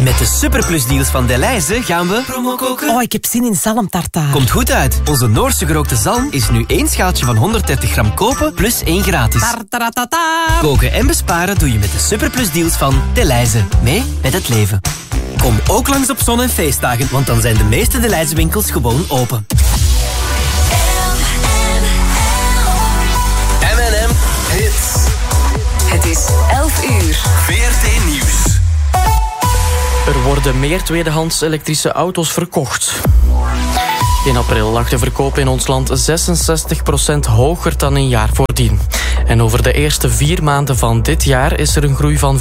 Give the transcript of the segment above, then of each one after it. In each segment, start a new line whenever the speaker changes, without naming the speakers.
Met de superplusdeals van Delhaize gaan we promo koken.
Oh, ik heb zin in zalmtartaar.
Komt goed uit. Onze Noorse gerookte zalm is nu 1 schaaltje van 130 gram kopen plus 1 gratis.
Tartaratata.
Koken en besparen doe je met de superplusdeals van Delhaize. Mee met het leven. Kom ook langs op zon- en feestdagen, want dan zijn de meeste Delhaize winkels gewoon open. M&M Hits.
Het is 11 uur.
VRT Nieuws.
Er worden meer tweedehands elektrische auto's verkocht. In april lag de verkoop in ons land 66% hoger dan een jaar voordien. En over de eerste 4 maanden van dit jaar is er een groei van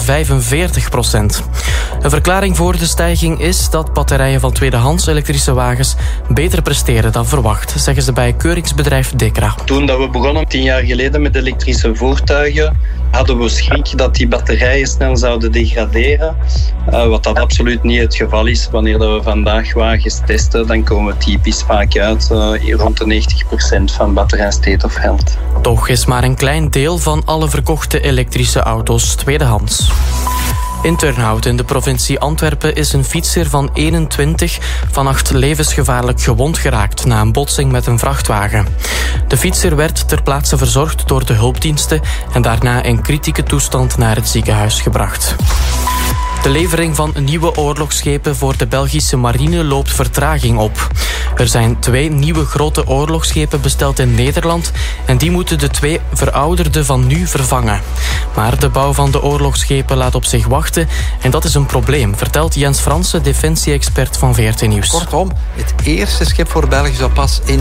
45%. Een verklaring voor de stijging is dat batterijen van tweedehands elektrische wagens beter presteren dan verwacht, zeggen ze bij keuringsbedrijf Dekra.
Toen dat we begonnen 10 jaar geleden met elektrische voertuigen, hadden we schrik dat die batterijen snel zouden degraderen. Wat dat absoluut niet het geval is. Wanneer we vandaag wagens testen, dan komen we typisch vaak uit rond de 90% van batterij state of health.
Toch is maar een klein deel van alle verkochte elektrische auto's tweedehands. In Turnhout in de provincie Antwerpen is een fietser van 21 vannacht levensgevaarlijk gewond geraakt na een botsing met een vrachtwagen. De fietser werd ter plaatse verzorgd door de hulpdiensten en daarna in kritieke toestand naar het ziekenhuis gebracht. De levering van nieuwe oorlogsschepen voor de Belgische marine loopt vertraging op. Er zijn 2 nieuwe grote oorlogsschepen besteld in Nederland en die moeten de 2 verouderde van nu vervangen. Maar de bouw van de oorlogsschepen laat op zich wachten en dat is een probleem, vertelt Jens Franse, defensie-expert van VRT Nieuws.
Kortom, het eerste schip voor België zou pas in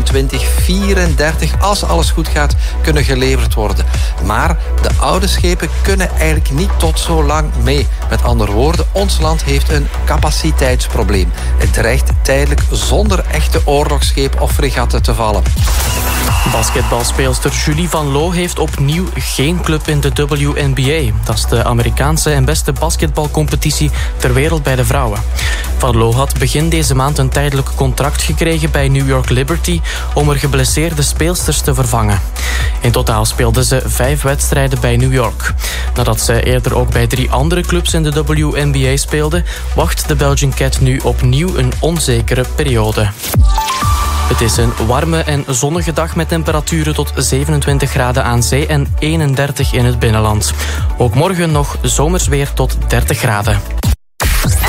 2034, als alles goed gaat, kunnen geleverd worden. Maar de oude schepen kunnen eigenlijk niet tot zo lang mee. Met andere woorden, ons land heeft een capaciteitsprobleem. Het dreigt tijdelijk zonder echte oorlogsschepen of fregatten te vallen.
Basketbalspeelster Julie Van Loo heeft opnieuw geen club in de WNBA. Dat is de Amerikaanse en beste basketbalcompetitie ter wereld bij de vrouwen. Van Loo had begin deze maand een tijdelijk contract gekregen bij New York Liberty om er geblesseerde speelsters te vervangen. In totaal speelde ze 5 wedstrijden bij New York. Nadat ze eerder ook bij 3 andere clubs in de WNBA speelde, wacht de Belgian Cat nu opnieuw een onzekere periode. Het is een warme en zonnige dag met temperaturen tot 27 graden aan zee en 31 in het binnenland. Ook morgen nog zomers weer tot 30 graden.